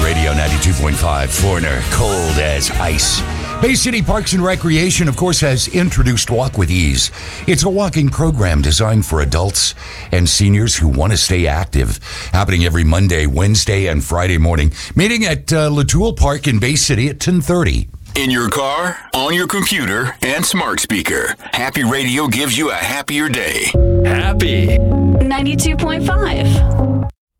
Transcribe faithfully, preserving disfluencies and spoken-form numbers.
Radio ninety-two point five, Foreigner, cold as ice. Bay City Parks and Recreation, of course, has introduced Walk with Ease. It's a walking program designed for adults and seniors who want to stay active. Happening every Monday, Wednesday, and Friday morning. Meeting at uh, Latoul Park in Bay City at ten thirty. In your car, on your computer, and smart speaker. Happy Radio gives you a happier day. Happy. ninety-two point five.